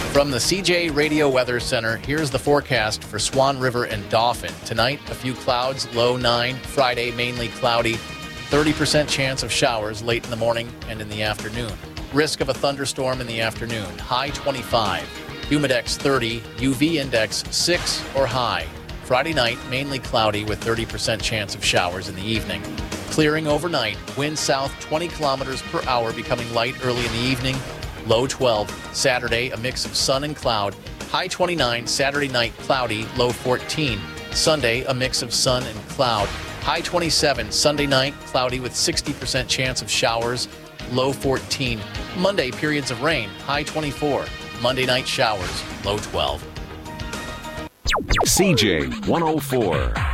From the CJ Radio Weather Center, here's the forecast for Swan River and Dauphin. Tonight, a few clouds, low 9. Friday, mainly cloudy. 30% chance of showers late in the morning and in the afternoon. Risk of a thunderstorm in the afternoon. High 25. Humidex 30. UV index 6 or high. Friday night, mainly cloudy with 30% chance of showers in the evening. Clearing overnight. Wind south 20 kilometers per hour, becoming light early in the evening. Low 12. Saturday, a mix of sun and cloud. High 29. Saturday night, cloudy. Low 14. Sunday, a mix of sun and cloud. High 27. Sunday night, cloudy with 60% chance of showers. Low 14. Monday, periods of rain. High 24. Monday night showers. Low 12. CJ 104.